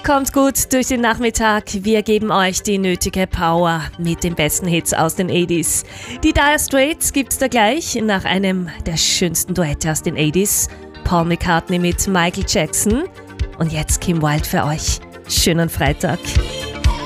Kommt gut durch den Nachmittag. Wir geben euch die nötige Power mit den besten Hits aus den 80s. Die Dire Straits gibt's da gleich nach einem der schönsten Duette aus den 80s. Paul McCartney mit Michael Jackson. Und jetzt Kim Wilde für euch. Schönen Freitag.